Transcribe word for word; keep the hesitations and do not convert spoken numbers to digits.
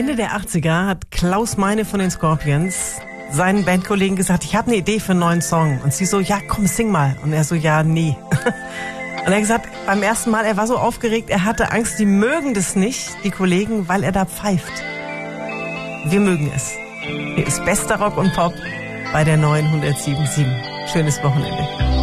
Ende der achtziger hat Klaus Meine von den Scorpions seinen Bandkollegen gesagt, ich habe eine Idee für einen neuen Song. Und sie so, ja komm, sing mal. Und er so, ja, nee. Und er hat gesagt, beim ersten Mal, er war so aufgeregt, er hatte Angst, die mögen das nicht, die Kollegen, weil er da pfeift. Wir mögen es. Hier ist bester Rock und Pop bei der neuen hundertsieben Komma sieben. Schönes Wochenende.